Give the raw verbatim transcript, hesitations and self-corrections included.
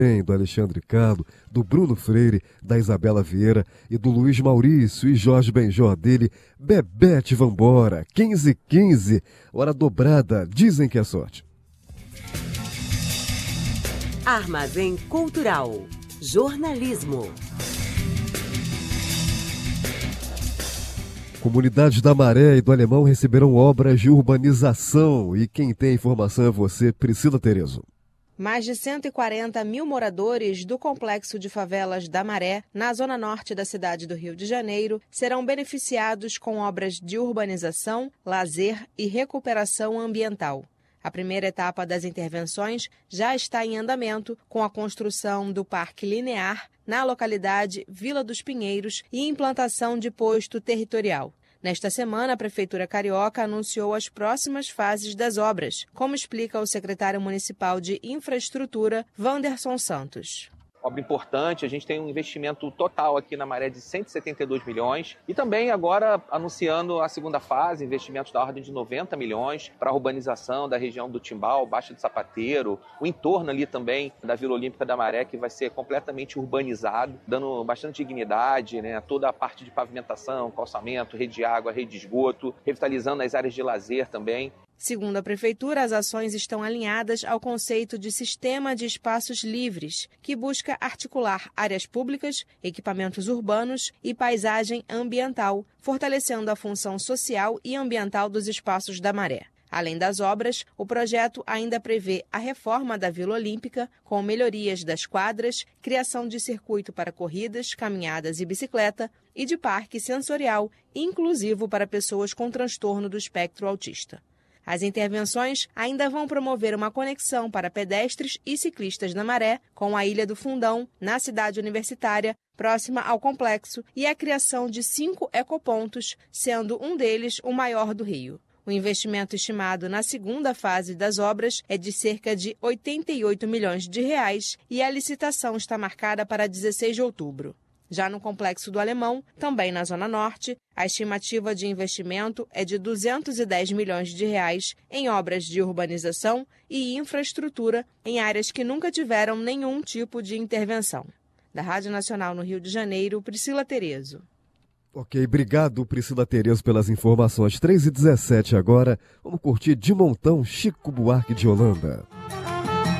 do Alexandre Carlo, do Bruno Freire, da Isabela Vieira e do Luiz Maurício e Jorge Benjó dele, Bebete Vambora, quinze quinze, hora dobrada, dizem que é sorte. Armazém Cultural, jornalismo. Comunidades da Maré e do Alemão receberão obras de urbanização e quem tem informação é você, Priscila Terezo. Mais de cento e quarenta mil moradores do complexo de favelas da Maré, na zona norte da cidade do Rio de Janeiro, serão beneficiados com obras de urbanização, lazer e recuperação ambiental. A primeira etapa das intervenções já está em andamento, com a construção do Parque Linear na localidade Vila dos Pinheiros e implantação de posto territorial. Nesta semana, a Prefeitura Carioca anunciou as próximas fases das obras, como explica o secretário municipal de Infraestrutura, Wanderson Santos. Obra importante, a gente tem um investimento total aqui na Maré de cento e setenta e dois milhões e também agora anunciando a segunda fase, investimentos da ordem de noventa milhões para a urbanização da região do Timbal, Baixa do Sapateiro, o entorno ali também da Vila Olímpica da Maré, que vai ser completamente urbanizado, dando bastante dignidade, né, toda a parte de pavimentação, calçamento, rede de água, rede de esgoto, revitalizando as áreas de lazer também. Segundo a Prefeitura, as ações estão alinhadas ao conceito de Sistema de Espaços Livres, que busca articular áreas públicas, equipamentos urbanos e paisagem ambiental, fortalecendo a função social e ambiental dos espaços da Maré. Além das obras, o projeto ainda prevê a reforma da Vila Olímpica, com melhorias das quadras, criação de circuito para corridas, caminhadas e bicicleta e de parque sensorial inclusivo para pessoas com transtorno do espectro autista. As intervenções ainda vão promover uma conexão para pedestres e ciclistas na Maré com a Ilha do Fundão, na cidade universitária, próxima ao complexo, e a criação de cinco ecopontos, sendo um deles o maior do Rio. O investimento estimado na segunda fase das obras é de cerca de oitenta e oito milhões de reais e a licitação está marcada para dezesseis de outubro. Já no Complexo do Alemão, também na Zona Norte, a estimativa de investimento é de duzentos e dez milhões de reais em obras de urbanização e infraestrutura em áreas que nunca tiveram nenhum tipo de intervenção. Da Rádio Nacional no Rio de Janeiro, Priscila Terezo. Ok, obrigado Priscila Terezo pelas informações. três e dezessete agora, vamos curtir de montão Chico Buarque de Holanda.